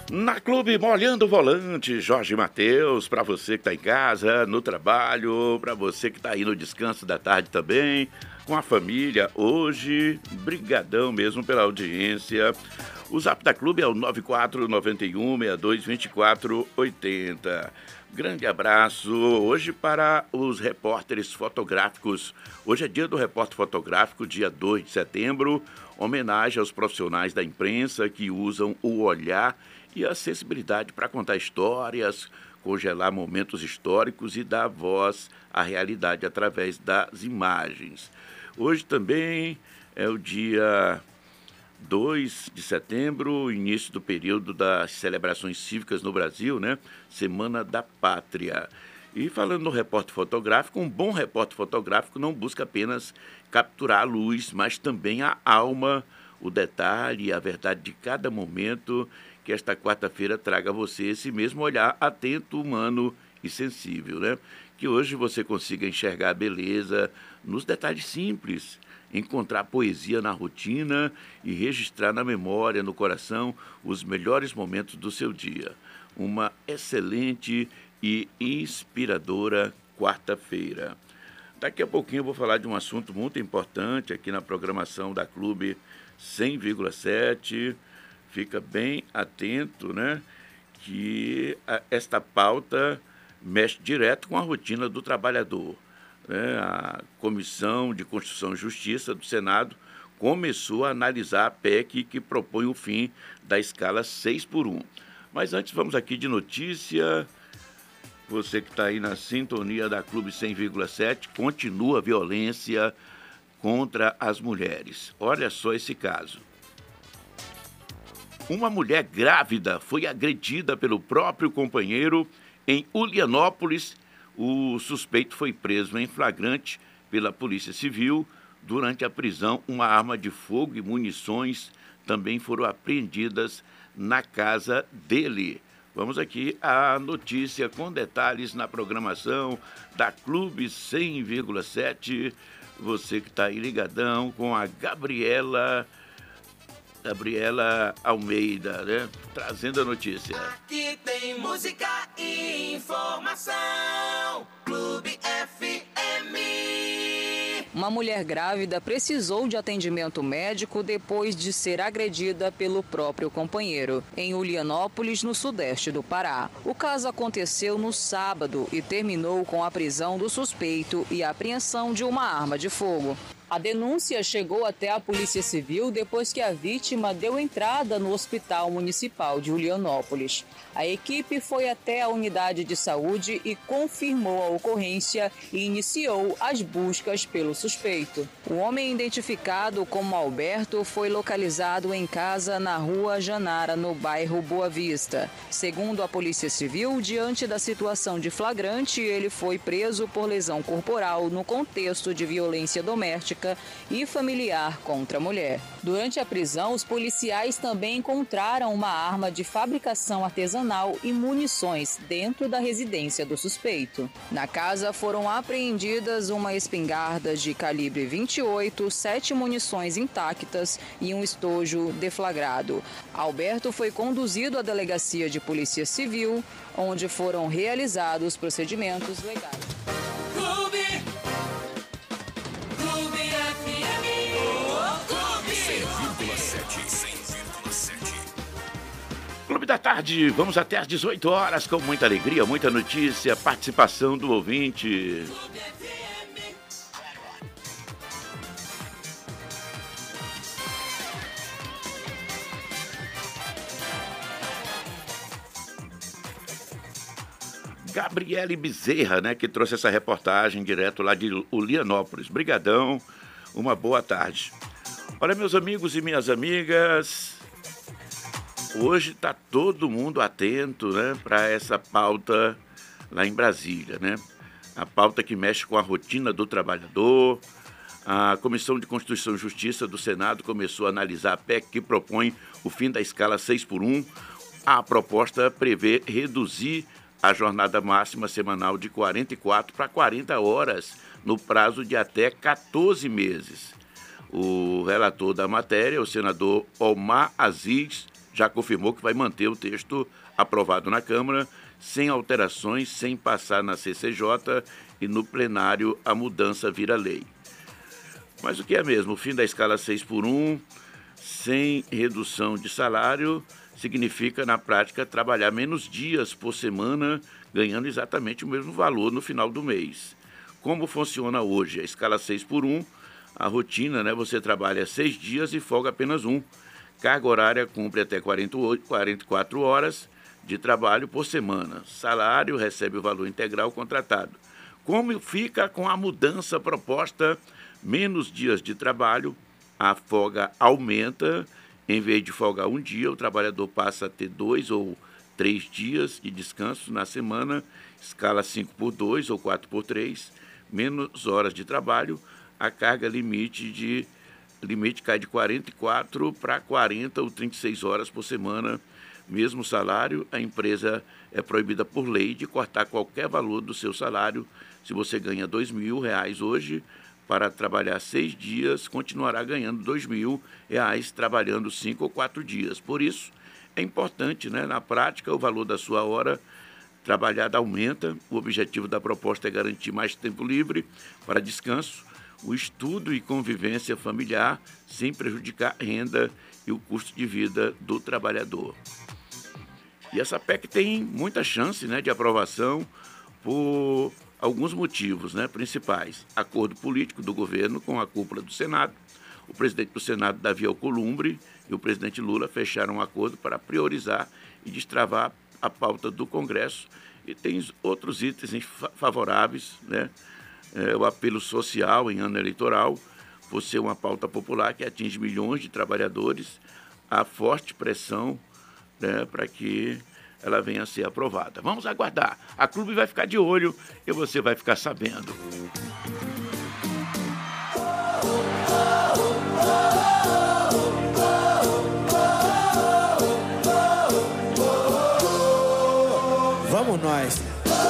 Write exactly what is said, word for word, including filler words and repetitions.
Na Clube Molhando o Volante, Jorge Mateus, para você que está em casa, no trabalho, para você que está aí no descanso da tarde também, com a família, hoje, brigadão mesmo pela audiência. O zap da Clube é o nove quatro nove um, seis dois dois quatro oito zero. Grande abraço hoje para os repórteres fotográficos. Hoje é dia do repórter fotográfico, dia dois de setembro, homenagem aos profissionais da imprensa que usam o olhar e a sensibilidade para contar histórias, congelar momentos históricos e dar voz à realidade através das imagens. Hoje também é o dia dois de setembro, início do período das celebrações cívicas no Brasil, né? Semana da Pátria. E falando no repórter fotográfico, um bom repórter fotográfico não busca apenas capturar a luz, mas também a alma, o detalhe, a verdade de cada momento, que esta quarta-feira traga a você esse mesmo olhar atento, humano e sensível, né? Que hoje você consiga enxergar a beleza nos detalhes simples, encontrar poesia na rotina e registrar na memória, no coração, os melhores momentos do seu dia. Uma excelente e inspiradora quarta-feira. Daqui a pouquinho eu vou falar de um assunto muito importante aqui na programação da Clube cem vírgula sete. Fica bem atento, né? Que a, esta pauta mexe direto com a rotina do trabalhador. Né? A Comissão de Constituição e Justiça do Senado começou a analisar a P E C que propõe o fim da escala seis por um. Mas antes vamos aqui de notícia. Você que está aí na sintonia da Clube cem vírgula sete, continua a violência contra as mulheres. Olha só esse caso. Uma mulher grávida foi agredida pelo próprio companheiro em Ulianópolis. O suspeito foi preso em flagrante pela Polícia Civil. Durante a prisão, uma arma de fogo e munições também foram apreendidas na casa dele. Vamos aqui à notícia com detalhes na programação da Clube cem vírgula sete. Você que está aí ligadão com a Gabriela... Gabriela Almeida, né? Trazendo a notícia. Aqui tem música e informação. Clube F M. Uma mulher grávida precisou de atendimento médico depois de ser agredida pelo próprio companheiro, em Ulianópolis, no sudeste do Pará. O caso aconteceu no sábado e terminou com a prisão do suspeito e a apreensão de uma arma de fogo. A denúncia chegou até a Polícia Civil depois que a vítima deu entrada no Hospital Municipal de Ulianópolis. A equipe foi até a unidade de saúde e confirmou a ocorrência e iniciou as buscas pelo suspeito. O homem identificado como Alberto foi localizado em casa na Rua Janara, no bairro Boa Vista. Segundo a Polícia Civil, diante da situação de flagrante, ele foi preso por lesão corporal no contexto de violência doméstica e familiar contra a mulher. Durante a prisão, os policiais também encontraram uma arma de fabricação artesanal e munições dentro da residência do suspeito. Na casa foram apreendidas uma espingarda de calibre vinte e oito, sete munições intactas e um estojo deflagrado. Alberto foi conduzido à delegacia de Polícia Civil, onde foram realizados procedimentos legais. Clube da Tarde, vamos até às dezoito horas com muita alegria, muita notícia, participação do ouvinte. Gabriele Bezerra, né, que trouxe essa reportagem direto lá de Ulianópolis. Brigadão, uma boa tarde. Olha, meus amigos e minhas amigas, hoje está todo mundo atento, né, para essa pauta lá em Brasília, né? A pauta que mexe com a rotina do trabalhador. A Comissão de Constituição e Justiça do Senado começou a analisar a P E C que propõe o fim da escala seis por um. A proposta prevê reduzir a jornada máxima semanal de quarenta e quatro para quarenta horas no prazo de até quatorze meses. O relator da matéria, o senador Omar Aziz, já confirmou que vai manter o texto aprovado na Câmara, sem alterações, sem passar na C C J e no plenário a mudança vira lei. Mas o que é mesmo? O fim da escala seis por um, sem redução de salário, significa, na prática, trabalhar menos dias por semana, ganhando exatamente o mesmo valor no final do mês. Como funciona hoje? A escala seis por um, a rotina, né? Você trabalha seis dias e folga apenas um. Carga horária cumpre até quarenta e quatro horas de trabalho por semana. Salário recebe o valor integral contratado. Como fica com a mudança proposta? Menos dias de trabalho, a folga aumenta. Em vez de folgar um dia, o trabalhador passa a ter dois ou três dias de descanso na semana, escala cinco por dois ou quatro por três, menos horas de trabalho, a carga limite de limite cai de quarenta e quatro para quarenta ou trinta e seis horas por semana. Mesmo salário, a empresa é proibida por lei de cortar qualquer valor do seu salário. Se você ganha dois mil reais hoje, para trabalhar seis dias, continuará ganhando dois mil reais trabalhando cinco ou quatro dias. Por isso, é importante, né? Na prática, o valor da sua hora trabalhada aumenta. O objetivo da proposta é garantir mais tempo livre para descanso, o estudo e convivência familiar, sem prejudicar a renda e o custo de vida do trabalhador. E essa P E C tem muita chance, né, de aprovação por alguns motivos, né, principais. Acordo político do governo com a cúpula do Senado. O presidente do Senado, Davi Alcolumbre, e o presidente Lula fecharam um acordo para priorizar e destravar a pauta do Congresso. E tem outros itens favoráveis, né? É, o apelo social em ano eleitoral, por ser uma pauta popular que atinge milhões de trabalhadores, há forte pressão, né, para que ela venha a ser aprovada. Vamos aguardar. A Clube vai ficar de olho e você vai ficar sabendo. Vamos nós.